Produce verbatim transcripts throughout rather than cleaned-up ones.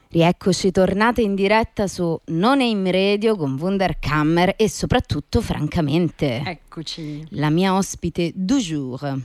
Rieccoci tornate in diretta su No Name Radio con Wunderkammer e soprattutto, francamente, eccoci, la mia ospite du jour.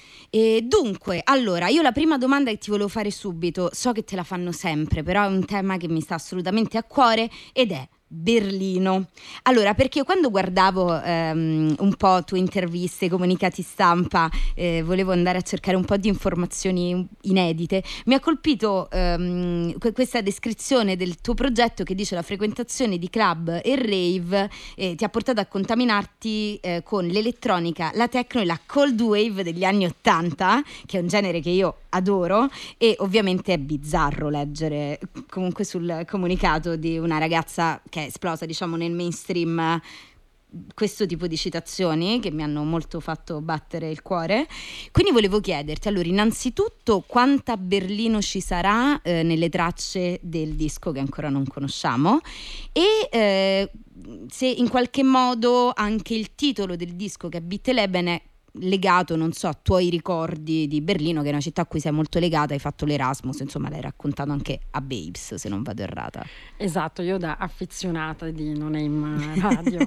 E dunque, allora, io la prima domanda che ti volevo fare subito, so che te la fanno sempre, però è un tema che mi sta assolutamente a cuore ed è Berlino. Allora, perché io quando guardavo ehm, un po' tue interviste, comunicati stampa, eh, volevo andare a cercare un po' di informazioni inedite, mi ha colpito ehm, que- questa descrizione del tuo progetto che dice la frequentazione di club e rave eh, ti ha portato a contaminarti eh, con l'elettronica, la techno e la cold wave degli anni ottanta, che è un genere che io adoro, e ovviamente è bizzarro leggere comunque sul comunicato di una ragazza che è esplosa, diciamo, nel mainstream questo tipo di citazioni che mi hanno molto fatto battere il cuore. Quindi volevo chiederti, allora, innanzitutto quanta Berlino ci sarà eh, nelle tracce del disco che ancora non conosciamo e eh, se in qualche modo anche il titolo del disco, che è Bitteleben, è legato, non so, a tuoi ricordi di Berlino, che è una città a cui sei molto legata, hai fatto l'Erasmus, insomma l'hai raccontato anche a Babes, se non vado errata. Esatto, io da affezionata di No Name Radio.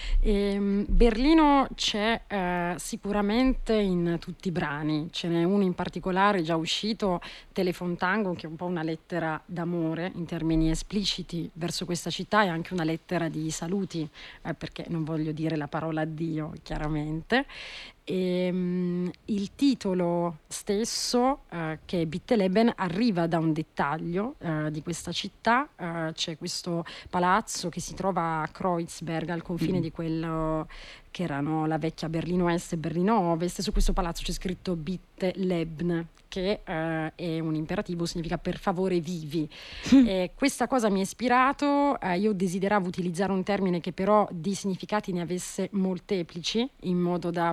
e, Berlino c'è eh, sicuramente in tutti i brani, ce n'è uno in particolare già uscito, Telefontango, che è un po' una lettera d'amore in termini espliciti verso questa città e anche una lettera di saluti, eh, perché non voglio dire la parola addio, chiaramente. E, um, il titolo stesso, uh, che è Bitteleben, arriva da un dettaglio uh, di questa città. Uh, c'è questo palazzo che si trova a Kreuzberg, al confine mm. di quello che erano la vecchia Berlino Est e Berlino Ovest. Su questo palazzo c'è scritto Bitteleben, che uh, è un imperativo, significa per favore vivi. E questa cosa mi ha ispirato. Uh, io desideravo utilizzare un termine che però di significati ne avesse molteplici, in modo da